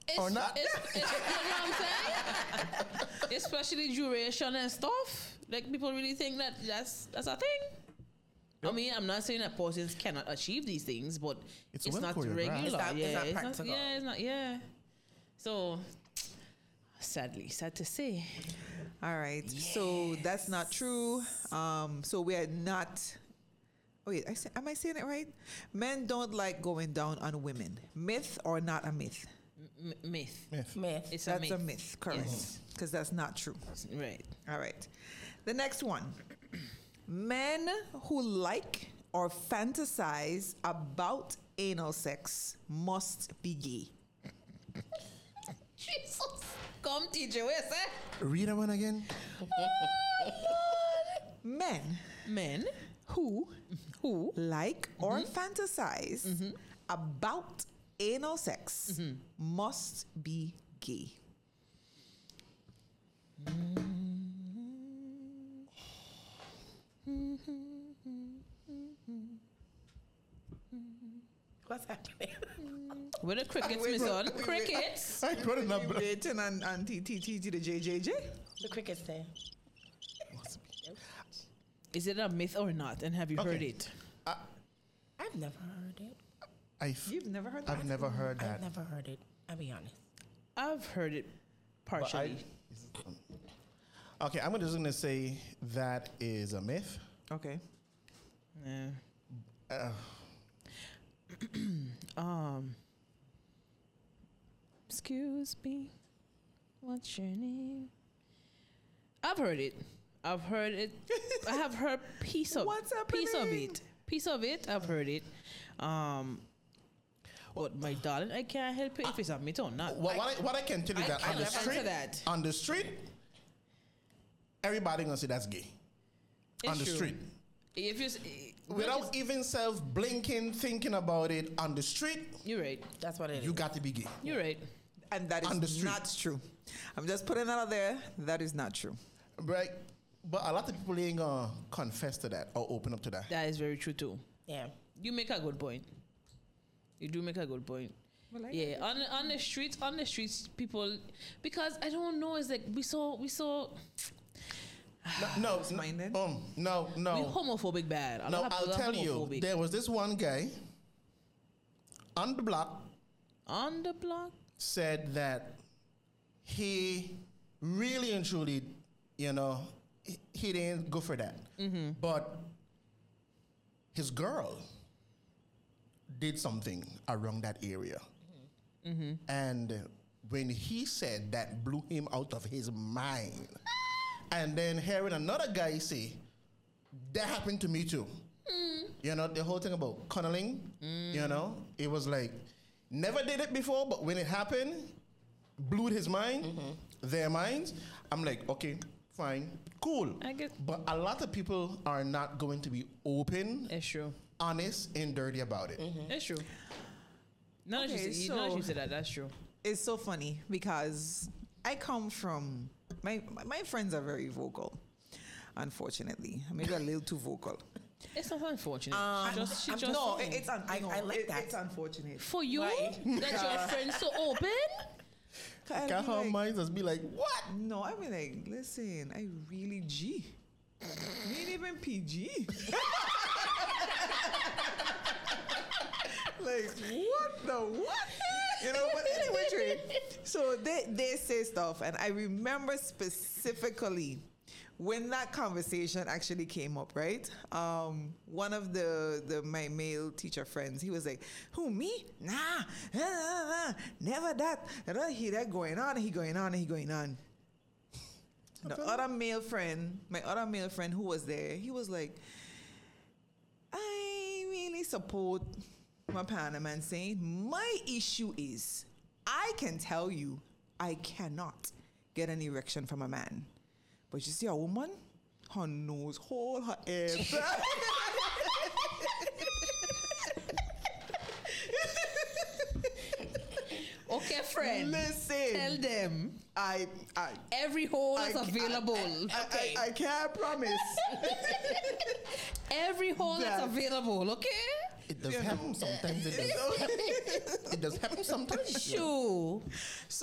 or not. You know what I'm saying? Especially duration and stuff. Like people really think that that's a thing. I mean, I'm not saying that persons cannot achieve these things, but it's well not choreographed. regular. It's not practical. It's not. Yeah. So, sadly, sad to say. All right. So that's not true. So we are not. Oh, wait, am I saying it right? Men don't like going down on women. Myth or not a myth? Myth. Myth. It's That's a a myth. myth, correct. Because that's not true. Right. All right. The next one. Men who like or fantasize about anal sex must be gay. Jesus. Come, teacher. Where's that? Read that one again. Men who like or fantasize about anal sex must be gay. What's happening? Where the crickets, my son? Crickets. I put it up. Waiting on TT to the JJJ. The crickets there. Is it a myth or not? And have you heard it? I've never heard it. You've never heard that? I've never heard that. I've never heard it. I'll be honest. I've heard it partially. Okay, I'm just going to say that is a myth. Okay. Yeah. Excuse me. What's your name? I've heard it. I have heard piece of it. Piece of it. I've heard it. But my darling, I can't help it if it's a myth or not. What I can tell you that on the street, on the street, everybody gonna say that's gay. It's on the true. street. If you without even self blinking, thinking about it on the street, you're right. That's what it is. You got to be gay. You're right. And that is not true. I'm just putting that out there. That is not true. Right. But a lot of people ain't gonna confess to that or open up to that. That is very true too. Yeah. You make a good point. You do make a good point. Well, yeah, on the streets, people, because I don't know, it's like we saw. No. We homophobic bad. I'll tell you, there was this one guy on the block. On the block? Said that he really and truly, he didn't go for that. Mm-hmm. But his girl did something around that area. Mm-hmm. And when he said that, blew him out of his mind. And then hearing another guy say, that happened to me too. Mm. The whole thing about cunniling, it was like, never did it before, but when it happened, blew his mind, their minds. I'm like, okay, fine, cool. But a lot of people are not going to be open, it's true, honest, and dirty about it. Mm-hmm. It's true. None of you said that. That's true. It's so funny because I come from my friends are very vocal. Unfortunately, maybe a little too vocal. It's not unfortunate. It's I like that. It's unfortunate for you that your friends so open. Can't her minds just be like, what? No, I mean like, listen, I really G. Me ain't even PG. Like, what the what? But anyway, Trey. So they say stuff, and I remember specifically when that conversation actually came up, right? One of my male teacher friends, he was like, "Who, me? Nah, never that. I don't hear that going on. He going on. The other male friend, my other male friend who was there, he was like, I really support my partner man saying, my issue is, I can tell you, I cannot get an erection from a man. But you see a woman, her nose, hold her head back. Okay, friend. Listen. Tell them. Every hole is available. I can't promise. Every hole is available, okay? It does happen sometimes. It does happen sometimes. Shoo.